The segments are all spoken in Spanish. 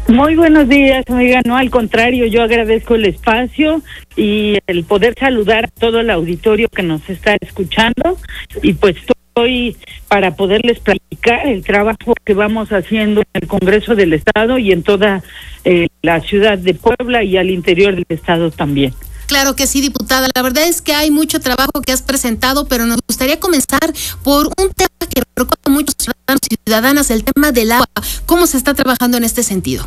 Muy buenos días, amiga. No, al contrario, yo agradezco el espacio y el poder saludar a todo el auditorio que nos está escuchando, y pues estoy para poderles platicar el trabajo que vamos haciendo en el Congreso del Estado y en toda la ciudad de Puebla y al interior del Estado también. Claro que sí, diputada. La verdad es que hay mucho trabajo que has presentado, pero nos gustaría comenzar por un tema que preocupa a muchos ciudadanos y ciudadanas, el tema del agua. ¿Cómo se está trabajando en este sentido?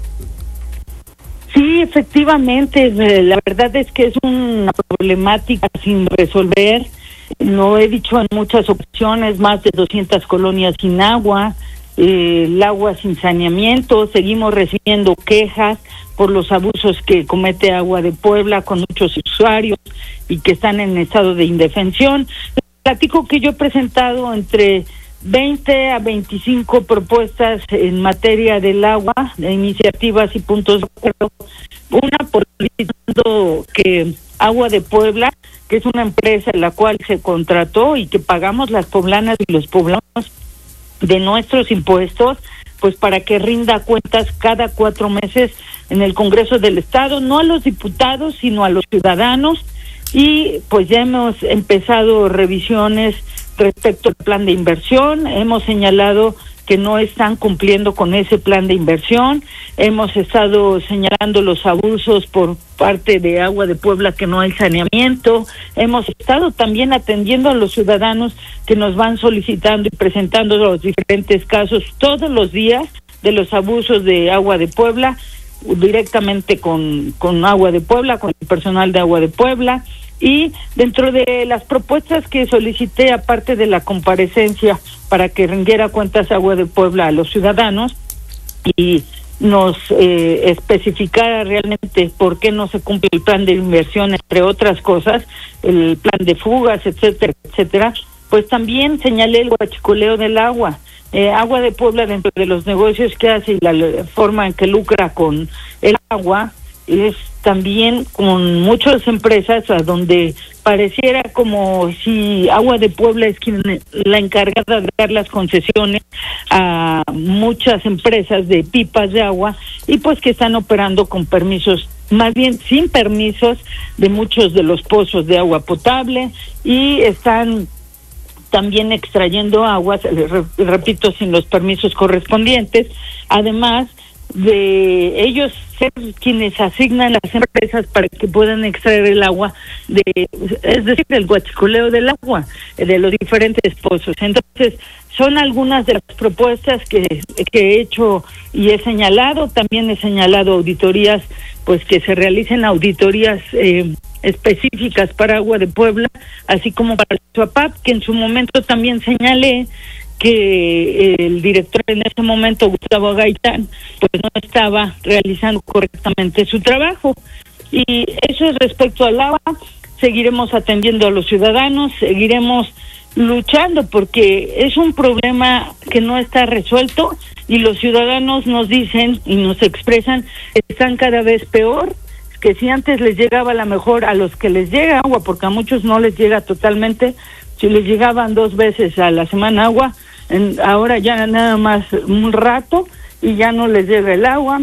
Sí, efectivamente, la verdad es que es una problemática sin resolver. Lo he dicho en muchas ocasiones, más de 200 colonias sin agua, el agua sin saneamiento. Seguimos recibiendo quejas por los abusos que comete Agua de Puebla con muchos usuarios y que están en estado de indefensión. Platico que yo he presentado entre 20 a 25 propuestas en materia del agua, de iniciativas y puntos de acuerdo. Una, por que Agua de Puebla, que es una empresa en la cual se contrató y que pagamos las poblanas y los poblanos de nuestros impuestos, pues para que rinda cuentas cada 4 meses en el Congreso del Estado, no a los diputados, sino a los ciudadanos. Y pues ya hemos empezado revisiones respecto al plan de inversión. Hemos señalado que no están cumpliendo con ese plan de inversión. Hemos estado señalando los abusos por parte de Agua de Puebla, que no hay saneamiento. Hemos estado también atendiendo a los ciudadanos que nos van solicitando y presentando los diferentes casos todos los días de los abusos de Agua de Puebla, directamente con Agua de Puebla, con el personal de Agua de Puebla. Y dentro de las propuestas que solicité, aparte de la comparecencia para que rindiera cuentas Agua de Puebla a los ciudadanos y nos especificara realmente por qué no se cumple el plan de inversión, entre otras cosas, el plan de fugas, etcétera, etcétera, pues también señalé el huachicoleo del agua. Agua de Puebla, dentro de los negocios que hace y la forma en que lucra con el agua, es también con muchas empresas a donde pareciera como si Agua de Puebla es quien la encargada de dar las concesiones a muchas empresas de pipas de agua, y pues que están operando con permisos, más bien sin permisos, de muchos de los pozos de agua potable, y están también extrayendo aguas, repito, sin los permisos correspondientes, además de ellos ser quienes asignan las empresas para que puedan extraer el agua, es decir, el huachicoleo del agua de los diferentes pozos. Entonces, son algunas de las propuestas que he hecho y he señalado. También he señalado auditorías, pues que se realicen auditorías específicas para Agua de Puebla, así como para el SUAPAP, que en su momento también señalé que el director en ese momento, Gustavo Gaitán, pues no estaba realizando correctamente su trabajo. Y eso es respecto al agua. Seguiremos atendiendo a los ciudadanos, seguiremos luchando porque es un problema que no está resuelto, y los ciudadanos nos dicen y nos expresan que están cada vez peor, que si antes les llegaba a lo mejor a los que les llega agua, porque a muchos no les llega totalmente, si les llegaban 2 veces a la semana agua, ahora ya nada más un rato y ya no les llega el agua.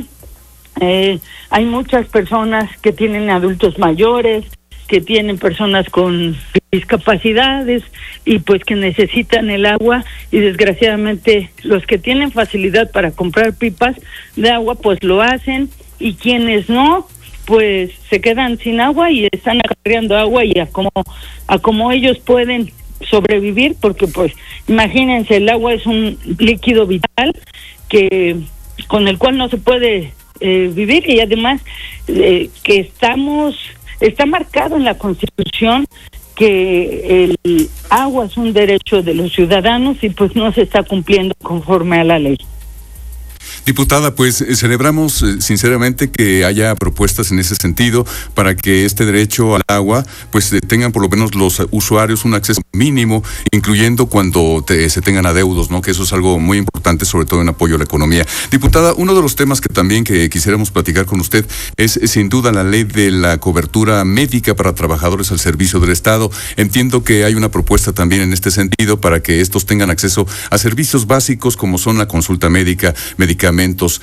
Hay muchas personas que tienen adultos mayores, que tienen personas con discapacidades y pues que necesitan el agua, y desgraciadamente los que tienen facilidad para comprar pipas de agua pues lo hacen, y quienes no pues se quedan sin agua y están acarreando agua y a como ellos pueden sobrevivir, porque pues imagínense, el agua es un líquido vital con el cual no se puede vivir, y además que está marcado en la Constitución que el agua es un derecho de los ciudadanos y pues no se está cumpliendo conforme a la ley. Diputada, pues celebramos sinceramente que haya propuestas en ese sentido para que este derecho al agua pues tengan por lo menos los usuarios un acceso mínimo, incluyendo cuando se tengan adeudos, ¿no? Que eso es algo muy importante, sobre todo en apoyo a la economía. Diputada, uno de los temas que también que quisiéramos platicar con usted es sin duda la ley de la cobertura médica para trabajadores al servicio del Estado. Entiendo que hay una propuesta también en este sentido para que estos tengan acceso a servicios básicos como son la consulta médica, medicamentos,